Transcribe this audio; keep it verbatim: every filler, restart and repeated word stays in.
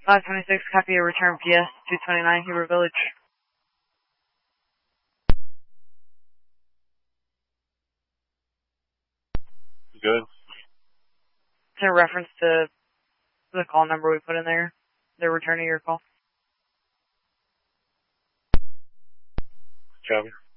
five twenty-six, copy a return P S two twenty-nine, Heber Village. Good. It's in reference to the call number we put in there. They're returning your call. Copy.